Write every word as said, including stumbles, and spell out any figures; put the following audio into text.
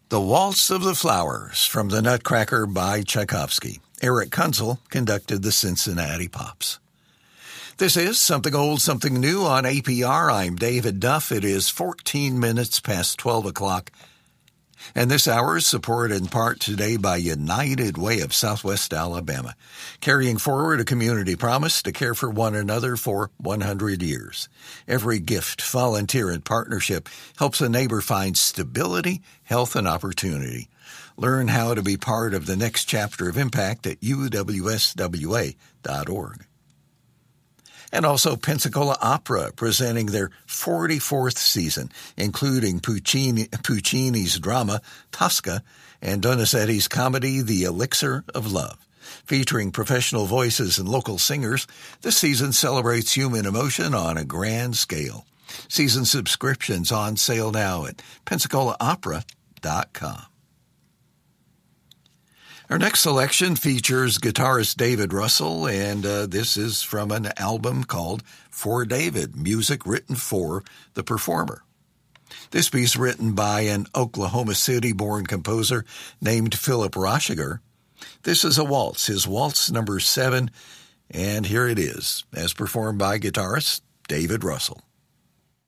The Waltz of the Flowers from the Nutcracker by Tchaikovsky. Eric Kunzel conducted the Cincinnati Pops. This is Something Old, Something New on A P R. I'm David Duff. It is fourteen minutes past twelve o'clock. And this hour is supported in part today by United Way of Southwest Alabama, carrying forward a community promise to care for one another for one hundred years. Every gift, volunteer, and partnership helps a neighbor find stability, health, and opportunity. Learn how to be part of the next chapter of impact at U W S W A dot org. And also Pensacola Opera presenting their forty-fourth season, including Puccini, Puccini's drama Tosca and Donizetti's comedy The Elixir of Love. Featuring professional voices and local singers, this season celebrates human emotion on a grand scale. Season subscriptions on sale now at Pensacola Opera dot com. Our next selection features guitarist David Russell, and uh, this is from an album called For David, music written for the performer. This piece written by an Oklahoma City-born composer named Philip Roschiger. This is a waltz, his waltz number seven, and here it is, as performed by guitarist David Russell.